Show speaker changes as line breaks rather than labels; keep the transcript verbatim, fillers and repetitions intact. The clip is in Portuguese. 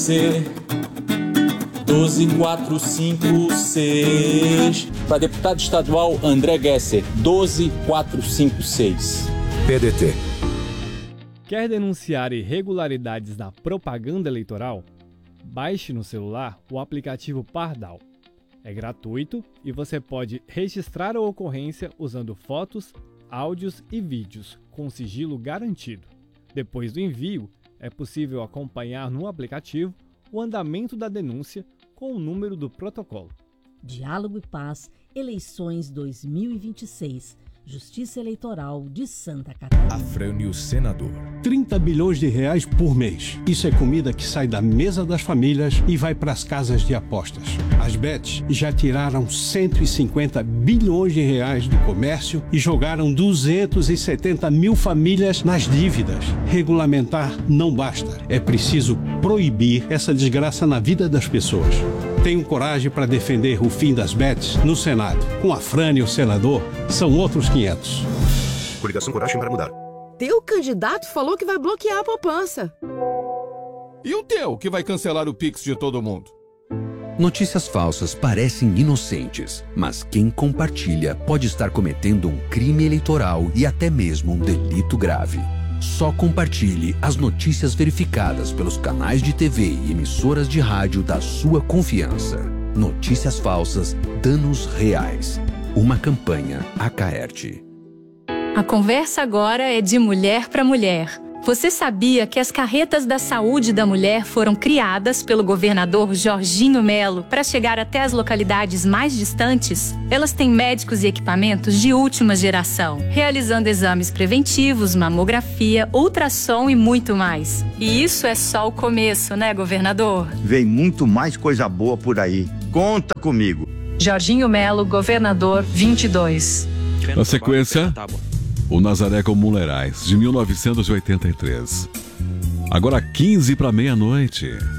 C doze mil quatrocentos e cinquenta e seis. Para deputado estadual, André Gesser, doze mil quatrocentos e cinquenta e seis.
P D T.
Quer denunciar irregularidades na propaganda eleitoral? Baixe no celular o aplicativo Pardal. É gratuito e você pode registrar a ocorrência usando fotos, áudios e vídeos com sigilo garantido. Depois do envio, é possível acompanhar no aplicativo o andamento da denúncia com o número do protocolo.
Diálogo e Paz, eleições dois mil e vinte e seis. Justiça Eleitoral de Santa Catarina.
Afrânio Senador.
trinta bilhões de reais por mês. Isso é comida que sai da mesa das famílias e vai para as casas de apostas. As bets já tiraram cento e cinquenta bilhões de reais do comércio e jogaram duzentas e setenta mil famílias nas dívidas. Regulamentar não basta. É preciso proibir essa desgraça na vida das pessoas. Tenho coragem para defender o fim das bets no Senado. Com Afrânio Senador, são outros quinhentos.
Coligação Coragem para Mudar.
Teu candidato falou que vai bloquear a poupança.
E o teu, que vai cancelar o Pix de todo mundo?
Notícias falsas parecem inocentes, mas quem compartilha pode estar cometendo um crime eleitoral e até mesmo um delito grave. Só compartilhe as notícias verificadas pelos canais de T V e emissoras de rádio da sua confiança. Notícias falsas, danos reais. Uma campanha Acaerte.
A conversa agora é de mulher para mulher. Você sabia que as carretas da saúde da mulher foram criadas pelo governador Jorginho Melo para chegar até as localidades mais distantes? Elas têm médicos e equipamentos de última geração, realizando exames preventivos, mamografia, ultrassom e muito mais. E isso é só o começo, né, governador?
Vem muito mais coisa boa por aí. Conta comigo.
Jorginho Melo, governador vinte e dois.
Na sequência, o Nazaré com Mulherais, de mil novecentos e oitenta e três. Agora quinze para meia-noite.